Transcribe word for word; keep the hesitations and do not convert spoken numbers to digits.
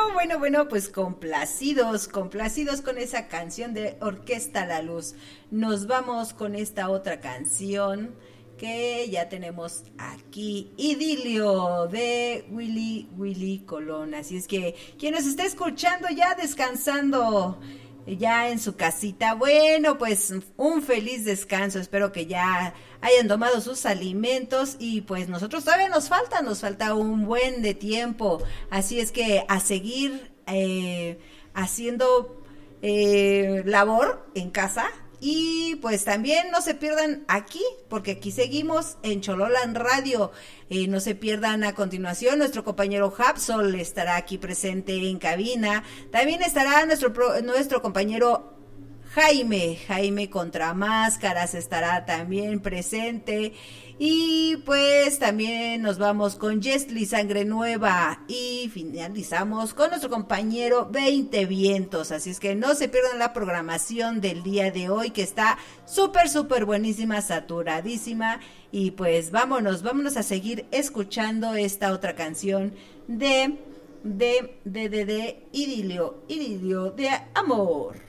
bueno, bueno, pues complacidos, complacidos con esa canción de Orquesta La Luz. Nos vamos con esta otra canción que ya tenemos aquí, Idilio de Willy Willy Colón. Así es que quien nos está escuchando ya descansando ya en su casita, bueno, pues un feliz descanso, espero que ya hayan tomado sus alimentos y pues nosotros todavía nos falta, nos falta un buen de tiempo, así es que a seguir eh, haciendo eh, labor en casa. Y pues también no se pierdan aquí, porque aquí seguimos en Chololan Radio. Eh, no se pierdan a continuación, nuestro compañero Hapsol estará aquí presente en cabina. También estará nuestro, nuestro compañero Jaime, Jaime Contra Máscaras estará también presente. Y pues también nos vamos con Yesli Sangre Nueva y finalizamos con nuestro compañero veinte Vientos. Así es que no se pierdan la programación del día de hoy, que está súper, súper buenísima, saturadísima. Y pues vámonos, vámonos a seguir escuchando esta otra canción de, de, de, de, de Idilio, Idilio de Amor.